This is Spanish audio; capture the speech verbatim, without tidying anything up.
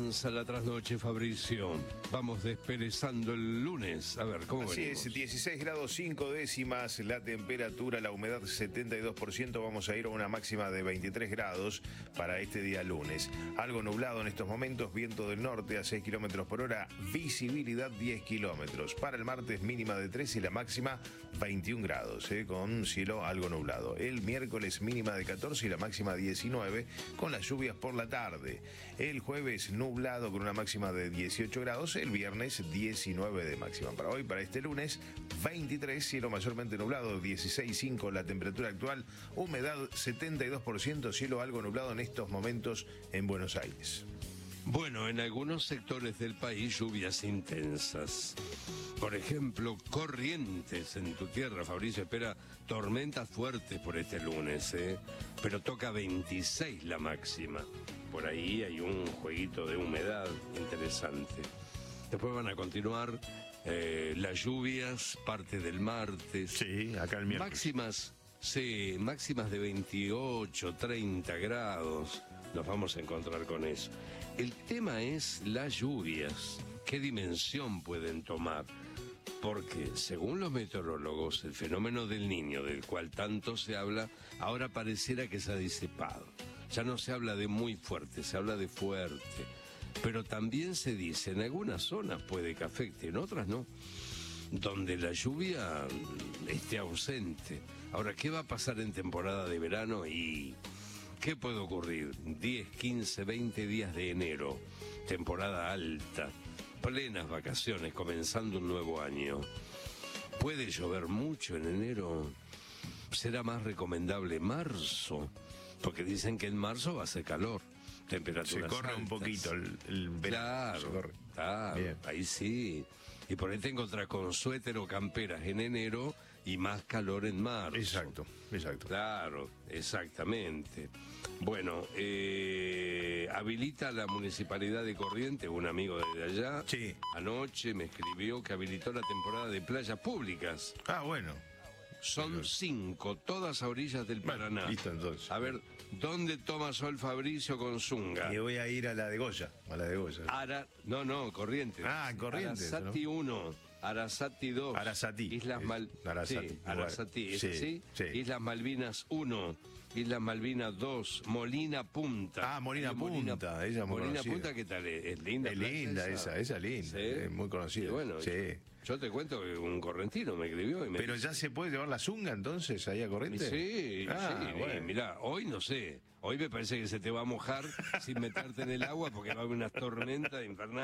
avanza la trasnoche, Fabricio. Vamos desperezando el lunes. A ver, ¿cómo Así venimos? es, dieciséis grados cinco décimas la temperatura, la humedad setenta y dos por ciento. Vamos a ir a una máxima de veintitrés grados para este día lunes. Algo nublado en estos momentos, viento del norte a seis kilómetros por hora, visibilidad diez kilómetros. Para el martes mínima de tres y la máxima veintiún grados, eh, con cielo algo nublado. El miércoles mínima de catorce y la máxima diecinueve, con las lluvias por la tarde. El jueves nublado con una máxima de dieciocho grados, el viernes diecinueve de máxima. Para hoy, para este lunes, veintitrés, cielo mayormente nublado, dieciséis coma cinco la temperatura actual, humedad setenta y dos por ciento, cielo algo nublado en estos momentos en Buenos Aires. Bueno, en algunos sectores del país lluvias intensas. Por ejemplo, Corrientes en tu tierra, Fabricio, espera tormentas fuertes por este lunes, ¿eh? Pero toca veintiséis la máxima. Por ahí hay un jueguito de humedad interesante. Después van a continuar eh, las lluvias, parte del martes. Sí, acá el miércoles. Máximas, sí, máximas de veintiocho, treinta grados. Nos vamos a encontrar con eso. El tema es las lluvias. ¿Qué dimensión pueden tomar? Porque, según los meteorólogos, el fenómeno del Niño, del cual tanto se habla, ahora pareciera que se ha disipado. Ya no se habla de muy fuerte, se habla de fuerte. Pero también se dice, en algunas zonas puede que afecte, en otras no, donde la lluvia esté ausente. Ahora, ¿qué va a pasar en temporada de verano? Y ¿qué puede ocurrir? diez, quince, veinte días de enero, temporada alta, plenas vacaciones, comenzando un nuevo año. ¿Puede llover mucho en enero? ¿Será más recomendable marzo? Porque dicen que en marzo va a hacer calor, temperaturas Se corre altas. un poquito el, el verano. Claro, se corre. claro, Bien. ahí sí. Y por ahí te encontrás con suéter o camperas en enero y más calor en marzo. Exacto, exacto. Claro, exactamente. Bueno, eh, habilita la Municipalidad de Corrientes, un amigo de allá, Sí. anoche me escribió que habilitó la temporada de playas públicas. Ah, bueno. Son cinco, todas a orillas del Bueno, Paraná. listo, entonces. A ver, ¿dónde toma sol Fabricio con Zunga? Y voy a ir a la de Goya, a la de Goya. Ara, no, no, Corrientes. Ah, Corrientes, Arasati uno, Arasati dos. Arasati. Islas Es Mal... Arasati, Sí, igual. Arasati, ¿es Sí, así? sí. Islas Malvinas uno, Islas Malvinas dos, Molina Punta. Ah, Molina Hay Punta, ella es muy Molina conocida. Punta, ¿qué tal? Es linda. Es playa linda esa, esa es linda, ¿Sí? es muy conocida. Y bueno, Sí. yo te cuento que un correntino me escribió y me Pero ya se puede llevar la zunga entonces ahí a Corrientes. Sí, Ah, sí, bueno. mirá, hoy no sé, hoy me parece que se te va a mojar sin meterte en el agua porque va a haber unas tormentas infernales.